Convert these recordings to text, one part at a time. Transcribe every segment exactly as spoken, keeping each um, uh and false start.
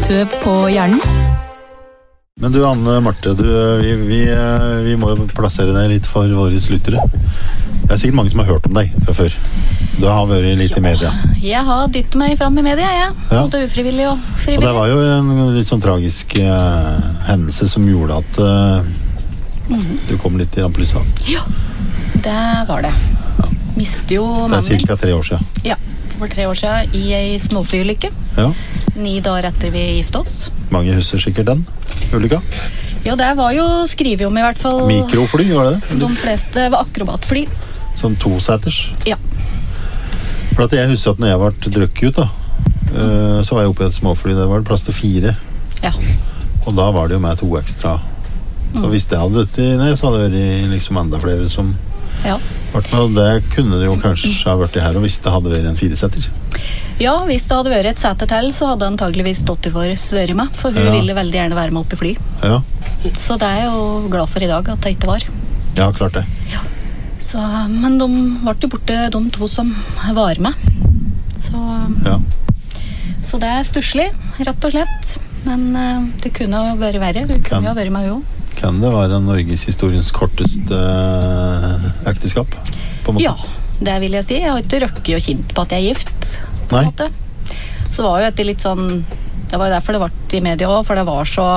tøv på hjernen. Men du, Anne Marte, du, vi, vi, vi må jo plassere deg litt for våre lyttere. Det er sikkert mange som har hørt om deg fra før. Du har vært litt i media. Jeg har dyttet meg fram i media, jeg. Ja. Både ufrivillig og frivillig. Og det var jo en litt sånn tragisk uh, hendelse som gjorde at uh, mm-hmm. du kom litt i rampelyset. Ja, det var det. Ja. Mistet jo mannen. Det er cirka tre år siden. Ja, for tre år siden i en småflyulykke. Ja. Ni dager etter vi gifte oss. Mange husker sikkert den ulykka. Ja, det var jo skrivet om i hvert fall. Mikrofly, var det det? De fleste var akrobatfly. Sånn toseters? Ja. For at jeg husker at når jeg ble drukket ut da, uh, så var jeg oppe i et småfly, det var plass til fire. Ja. Og da var det jo med to ekstra. Så hvis det hadde dødt i ned, så hadde det vært liksom enda flere som ja. vært med. Og det kunne det jo kanskje ha vært i her, og hvis det hadde vært en firesetter. Ja, hvis det hadde vært et sete til, så hadde antageligvis dotter vår vært med, for hun ja. ville veldig gjerne være med opp i fly. Ja. Så det er jeg jo glad for i dag at det ikke var. Ja, klart det. Ja. Så, men de ble jo borte, de to som var med. Så, ja. så det er stusslig, rett og slett. Men uh, det kunne jo vært verre. Det kunne jo vært med hun også. Kan det være Norges historiens korteste uh, ekteskap? På en måte? Ja, det vil jeg si. Jeg har ikke røkket og kjent på at jeg er gift. På en måte. Så det var jo etter litt sånn, det var jo derfor det ble i media også, for det var så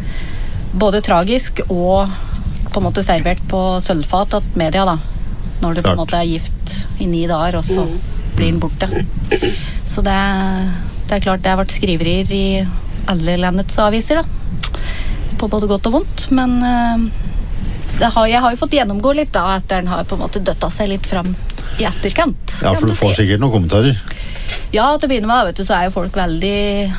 både tragisk og på en måte servert på sølvfat at media da, når du på en måte er gift i ni dager, og så blir den borte. Så det, det er klart det har vært skriverier i alle landets aviser da, på både godt og vondt, men det har, jeg har jo fått gjennomgå litt da, etter den har på en måte dødt av seg litt frem i etterkant. Ja, for du får sikkert noen kommentarer. Ja, til å begynne med, vet du, så er jo folk veldig,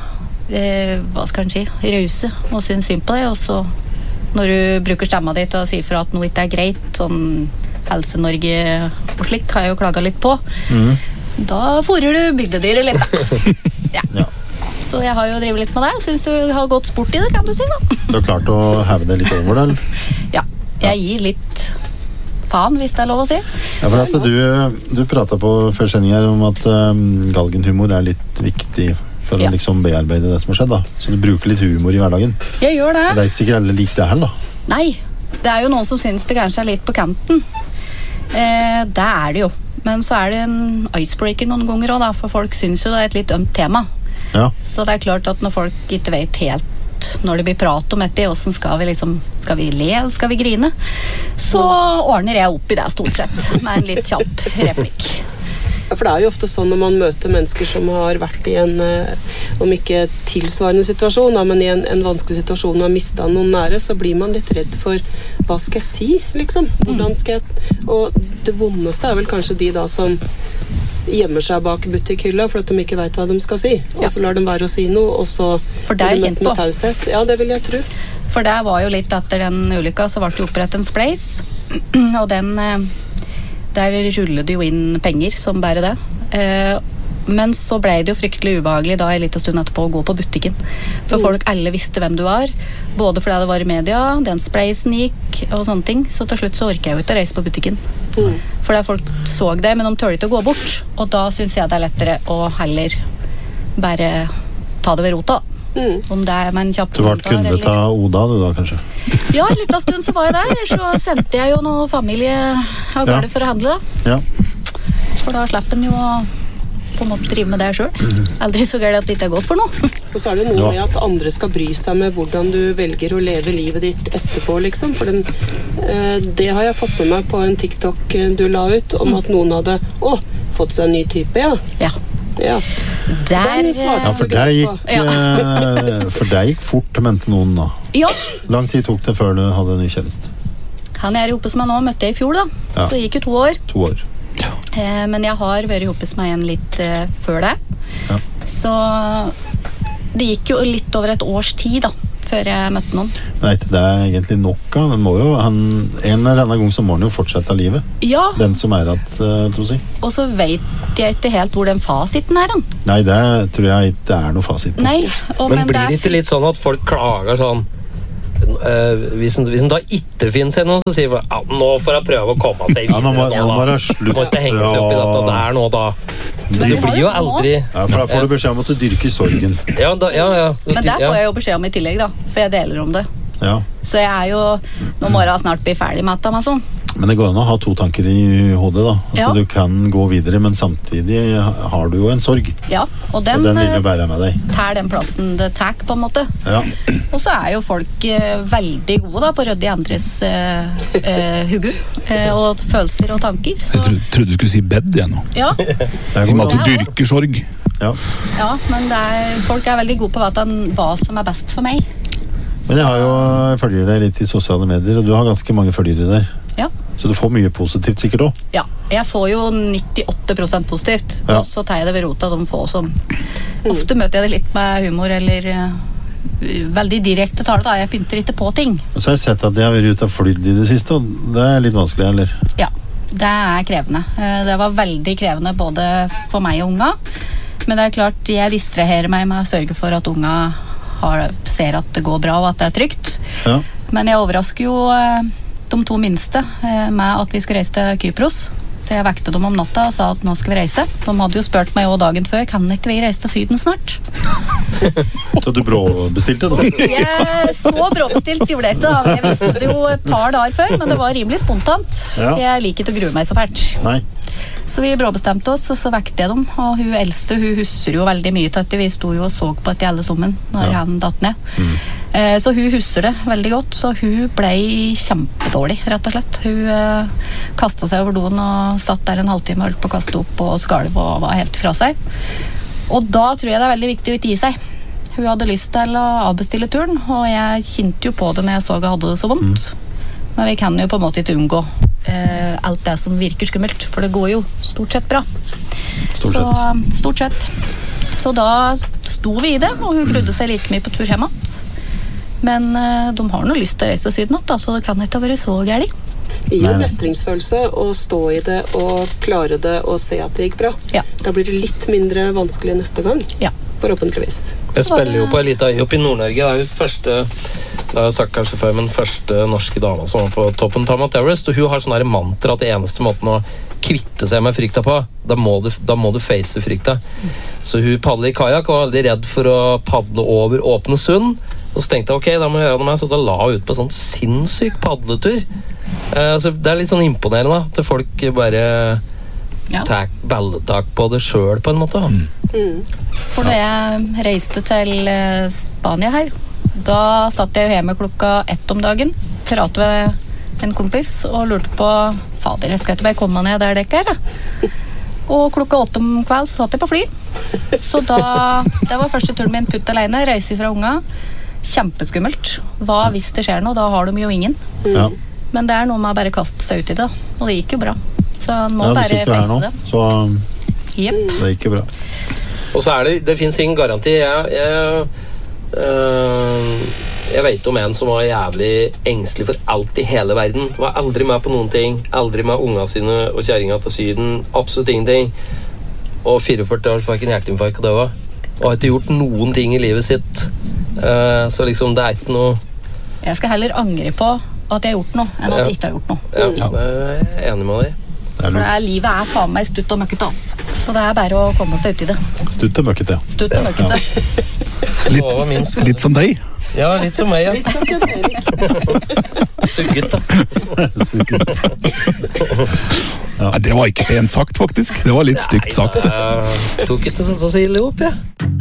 eh, hva skal en si, rause og synes synd på det, og så når du bruker stemma ditt og sier for at noe ikke er greit, sånn Helse-Norge og slik har jeg jo klaget litt på, mm. da forer du bygdedyret litt. Ja. Ja. Så jeg har jo drivet litt med det, og synes du har gått sport i det, kan du si da. Du har klart å heve det litt over det, eller? Ja, jeg gir litt faen, hvis det er lov å si. Ja, for at du, du pratet på før sending her om at um, galgenhumor er litt viktig for ja. å liksom bearbeide det som har skjedd da. Så du bruker litt humor i hverdagen. Jeg gjør det. Og det er ikke sikkert alle liker det her da. Nei, det er jo noen som synes det kanskje er litt på kanten. Eh, det er det jo. Men så er det en icebreaker noen ganger også da, for folk synes jo det er et litt ømt tema. Ja. Så det er klart at når folk ikke vet helt når det blir prat om etter, hvordan skal vi liksom, skal vi le eller skal vi grine, så ordner jeg opp i det stort sett med en litt kjapp replikk. Ja, for det er jo ofte sånn når man møter mennesker som har vært i en, om ikke tilsvarende situasjon, men i en, en vanskelig situasjon og har mistet noen nære, så blir man litt redd for hva skal jeg si, liksom? Hvordan skal jeg... Og det vondeste er vel kanskje de da som gjemmer seg bak butikkhylla for at de ikke vet hva de skal si. Og så lar de være å si noe, og så for det er jeg kjent på. Taushet. Ja, det vil jeg tro. For det var jo litt etter den ulykka, så ble det opprettet en spleis, og den, der rullet det jo inn penger som bare det. Men så ble det jo fryktelig ubehagelig da en liten stund etterpå å gå på butikken. For folk alle visste hvem du var, både fordi det var i media, den spleisen gikk og sånne ting, så til slutt så orket jeg jo ikke å reise på butikken. Mm. Fordi folk så det, men de tør ikke å gå bort, og da synes jeg det er lettere å heller bare ta det ved rota. Mm. Om det er med en kjapp du ble kunde eller... ta Oda du da, kanskje? Ja, en liten stund så var jeg der, så sendte jeg jo noe familie av gårde ja. For å handle da. Ja. For da slapp en jo å på en måte drive med det selv. Aldri så gærent at det ikke er godt for noe. Og så er det noe med at andre skal bry seg med hvordan du velger å leve livet ditt etterpå, liksom. For den, eh, det har jeg fått med meg på en TikTok du la ut, om at noen hadde å, fått seg en ny type, ja. Ja. Ja. Der, ja, for det gikk, ja. eh, for det gikk fort, mente noen da. Ja. Lang tid tok det før du hadde en ny kjæreste. Han er oppe som jeg nå møtte jeg i fjor da. Ja. Så gikk jo to år. To år. Eh, men jeg har vært oppe som en litt eh, før det. Ja. Så det gikk jo litt over et års tid da, før jeg møtte noen. Nei, det er egentlig nok. Han må jo, han, en eller annen gang så må han jo fortsette livet. Ja. Den som er at, uh, tror jeg. Og så vet jeg ikke helt hvor den fasiten er han. Nei, det tror jeg ikke er noe fasit på. Nei, og, men, men blir det det ikke litt sånn at folk klager sånn uh, hvis en, hvis en da ikke finner seg noe, så sier folk, ja, nå får jeg prøve å komme seg videre. Ja, nå må, nå må det slutt. Må ikke henge seg opp i dette, det er noe da. Det, det blir jo aldri... Ja, for da får du beskjed om at du dyrker sorgen. Ja, da, ja, ja. Men der får jeg jo beskjed om i tillegg, da. For jeg deler om det. Ja. Så jeg er jo... Nå må jeg snart bli ferdig med det, sånn. Men det går an å ha to tanker i hodet, da. Altså, Ja. Du kan gå videre, men samtidig har du jo en sorg. Ja, og den, Og den vil jo være med deg. tær den plassen det tar, på en måte. Ja. Og så er jo folk eh, veldig gode da, på å rydde i andres eh, eh, huggu eh, og følelser og tanker. Så, Jeg tro, trodde du skulle si bed igjen nå. ja, Det I er og med godt, at du dyrker sorg. ja. ja, men det er, folk er veldig gode på å vite hva som er best for meg. Men jeg har jo jeg følger deg litt i sosiale medier, og du har ganske mange følgere der. Ja. Så du får mye positivt sikkert også. Ja, jeg får jo nittiåtte prosent positivt, Ja. og så tar jeg det ved rota de få som... Ofte møter jeg det litt med humor, eller uh, veldig direkte tale, da. Jeg pynter ikke på ting. Og så har jeg sett at de har vært ute og flydd i det siste, og det er litt vanskelig, eller? Ja, det er krevende. Uh, det var veldig krevende både for meg og unga, men det er klart, jeg distraherer meg med å sørge for at unga har, ser at det går bra, og at det er trygt. Ja. Men jeg overrasker jo uh, de to minste uh, med at vi skulle reise til Kypros. Så jeg vekte dem om natta og sa at nå skal vi reise. De hadde jo spurt meg også dagen før, kan ikke vi reise til Syden snart? Så du bråbestilte da? Jeg så bråbestilt gjorde jeg ikke, da. Jeg visste det jo et par dager før, men det var rimelig spontant. Ja. Jeg liker ikke å grue meg så fælt. Nei. Så vi bråbestemte oss, og så vekte jeg dem. Og hun eldste, hun husker jo veldig mye til at vi sto jo og så på etter alle sammen når Ja. han datt ned. Mm. Eh, Så hun husker det veldig godt, så hun ble kjempedårlig, rett og slett. Hun eh, kastet seg over doen og satt der en halvtime og holdt på å kaste opp og skalv og var helt fra seg. Og da tror jeg det er veldig viktig å ikke gi seg. Hun hadde lyst til å avbestille turen, og jeg kjente jo på det når jeg så hun hadde det så vondt. Men vi kan jo på en måte ikke unngå eh, alt det som virker skummelt, for det går jo stort sett bra. Stort så, sett. Stort sett. Så da sto vi i det, og hun grudde seg like mye på tur hjem igjen. Men eh, de har noe lyst til å reise til Syden, da, så det kan ikke ha vært så gærent. Det gir Nei. jo mestringsfølelse å stå i det og klare det og se at det gikk bra. Ja. Da blir det litt mindre vanskelig neste gang. Ja. Forhåpentligvis. Jeg spiller jo på en liten øy oppe i Nord-Norge. Det er jo første, det har jeg sagt kanskje før, men første norske dama som var på toppen av Mount Everest, og hun har sånn her mantra at det eneste måten å kvitte seg med frykta på, da må du, da må du face frykta. Så hun padler i kajak og var veldig redd for å padle over åpne sund. Og så tenkte jeg, ok, da må jeg gjøre det med, så da la hun ut på sånn sinnssyk padletur. Eh, så det er litt sånn imponerende da, til folk bare Ja. tar balletak på det selv på en måte. For da jeg reiste til eh, Spania her, da satt jeg jo hjemme klokka ett om dagen, pratet med en kompis og lurte på, fader, jeg skal ikke bare komme ned der dekket her, da. Og klokka åtte om kveld så satt jeg på fly. Så da, det var første turen min putt alene, reise fra unga. Kjempeskummelt. Hva hvis det skjer noe? Da har de jo ingen. Ja. Men det er noe med å bare kaste seg ut i det, og det gikk jo bra. Så han må Ja, du bare sitter jo her nå, face det. så Jep. det gikk jo bra. Og så er det, det finnes ingen garanti. Jeg, jeg, øh, jeg vet om en som var jævlig engstelig for alt i hele verden. Var aldri med på noen ting. Aldri med unga sine og kjæringa til Syden. Absolutt ingenting. Og fireogførti år så fikk en hjerteinfarkt og døde. Og har ikke gjort noen ting i livet sitt. Uh, så liksom, det er ikke noe Jeg skal heller angre på at jeg har gjort noe, enn at Ja. jeg ikke har gjort noe. Ja, jeg er enig med deg. Det er For det lurt. er, livet er faen meg stutt og møkkete, ass. Så det er bare å komme seg ut i det. Stutt og møkkete, ja. Stutt og møkkete. Så var min sp- Litt som deg. Ja, litt som meg, ja. Litt som Ken Erik. Sugget, da. Sikkert. Nei, det var ikke pent sagt, faktisk. Det var litt stygt sagt. det. Jeg tok ikke så, så ille opp, jeg.